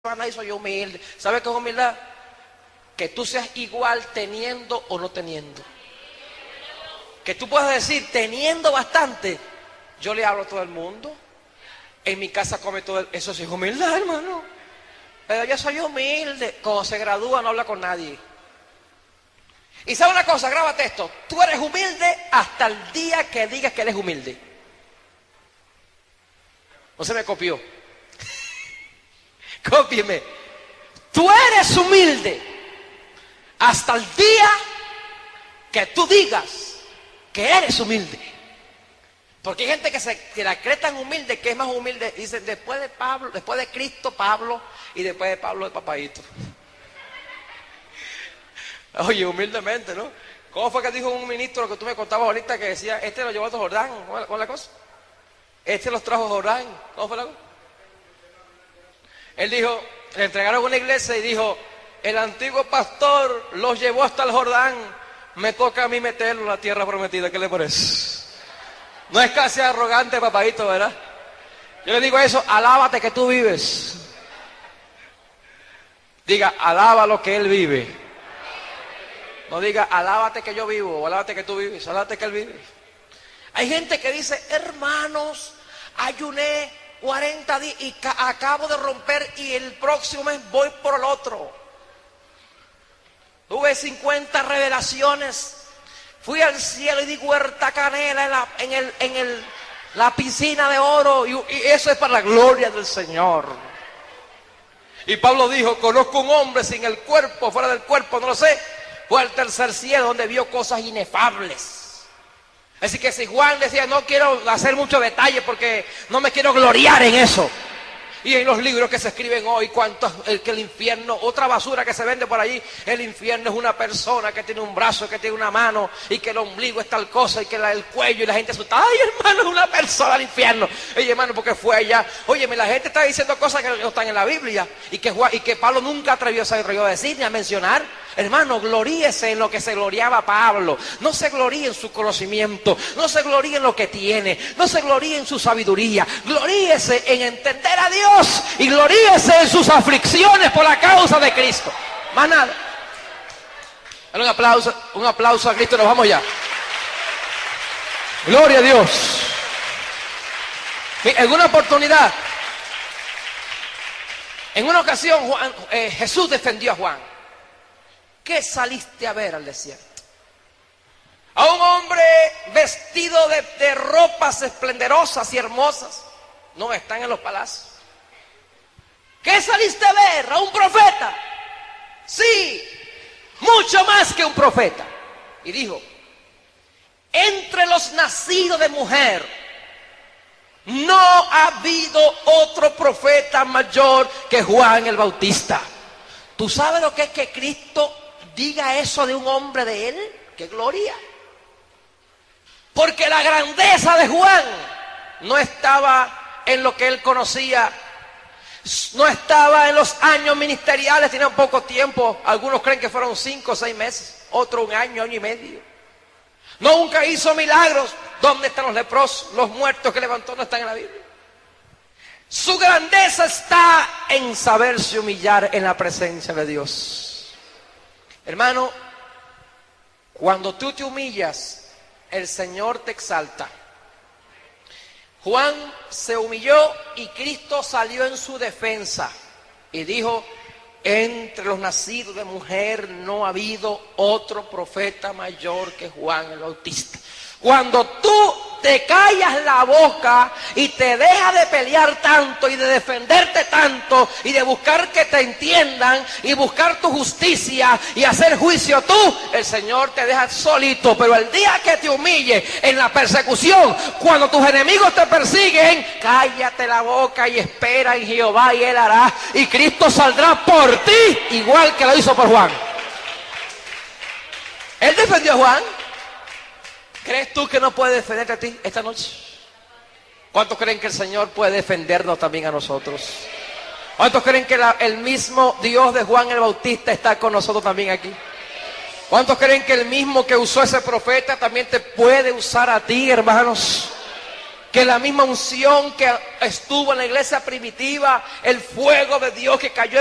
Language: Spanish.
y soy humilde. ¿Sabes qué es humildad? Que tú seas igual teniendo o no teniendo. Que tú puedas decir, teniendo bastante, yo le hablo a todo el mundo. En mi casa come todo el... Eso sí es humildad, hermano. Pero yo soy humilde. Cuando se gradúa no habla con nadie. Y ¿sabes una cosa? Grábate esto. Tú eres humilde hasta el día que digas que eres humilde. No se me copió. Cópieme. Tú eres humilde hasta el día que tú digas que eres humilde. Porque hay gente que la cree tan humilde que es más humilde. Dicen después de Pablo, después de Cristo, Pablo, y después de Pablo, el papadito. Oye, humildemente, ¿no? ¿Cómo fue que dijo un ministro que tú me contabas ahorita que decía, este lo llevó a Jordán? ¿Cómo es la cosa? Este los trajo a Jordán. ¿Cómo fue la cosa? Él dijo, le entregaron una iglesia y dijo, el antiguo pastor los llevó hasta el Jordán, me toca a mí meterlo en la tierra prometida. ¿Qué le parece? No es casi arrogante, papadito, ¿verdad? Yo le digo eso, alábate que tú vives. Diga, alaba lo que él vive. No diga, alábate que yo vivo, o alábate que tú vives, alábate que él vive. Hay gente que dice, hermanos, ayuné 40 días y acabo de romper y el próximo mes voy por el otro. Tuve 50 revelaciones. Fui al cielo y di huerta canela en la piscina de oro y eso es para la gloria del Señor. Y Pablo dijo, conozco un hombre sin el cuerpo, fuera del cuerpo, no lo sé. Fue al tercer cielo donde vio cosas inefables. Así que si Juan decía, no quiero hacer mucho detalle porque no me quiero gloriar en eso. Y en los libros que se escriben hoy, que el infierno, otra basura que se vende por allí, el infierno es una persona que tiene un brazo, que tiene una mano, y que el ombligo es tal cosa, y que el cuello, y la gente asusta, ay hermano, es una persona al infierno. Oye hermano, porque fue allá. Óyeme, la gente está diciendo cosas que no están en la Biblia, y que Pablo nunca se atrevió a decir ni a mencionar. Hermano, gloríese en lo que se gloriaba Pablo. No se gloríe en su conocimiento, no se gloríe en lo que tiene, no se gloríe en su sabiduría. Gloríese en entender a Dios y gloríese en sus aflicciones por la causa de Cristo. Más nada. Dale un aplauso a Cristo, nos vamos ya. Gloria a Dios. En una oportunidad, en una ocasión, Jesús defendió a Juan. ¿Qué saliste a ver al desierto? A un hombre vestido de ropas esplendorosas y hermosas. No, están en los palacios. ¿Qué saliste a ver? ¿A un profeta? Sí, mucho más que un profeta. Y dijo, entre los nacidos de mujer, no ha habido otro profeta mayor que Juan el Bautista. ¿Tú sabes lo que es que Cristo diga eso de un hombre de él? ¡Qué gloria! Porque la grandeza de Juan no estaba en lo que él conocía, no estaba en los años ministeriales, tenía poco tiempo. Algunos creen que fueron 5 o 6 meses, otro un año, año y medio. Nunca hizo milagros. ¿Dónde están los leprosos? Los muertos que levantó no están en la Biblia. Su grandeza está en saberse humillar en la presencia de Dios. Hermano, cuando tú te humillas, el Señor te exalta. Juan se humilló y Cristo salió en su defensa y dijo, entre los nacidos de mujer no ha habido otro profeta mayor que Juan el Bautista. Cuando tú te callas la boca y te dejas de pelear tanto y de defenderte tanto y de buscar que te entiendan y buscar tu justicia y hacer juicio tú, el Señor te deja solito. Pero el día que te humille en la persecución, cuando tus enemigos te persiguen, cállate la boca y espera en Jehová y Él hará. Y Cristo saldrá por ti igual que lo hizo por Juan. Él defendió a Juan. ¿Crees tú que no puede defenderte a ti esta noche? ¿Cuántos creen que el Señor puede defendernos también a nosotros? ¿Cuántos creen que el mismo Dios de Juan el Bautista está con nosotros también aquí? ¿Cuántos creen que el mismo que usó ese profeta también te puede usar a ti, hermanos? Que la misma unción que estuvo en la iglesia primitiva, el fuego de Dios que cayó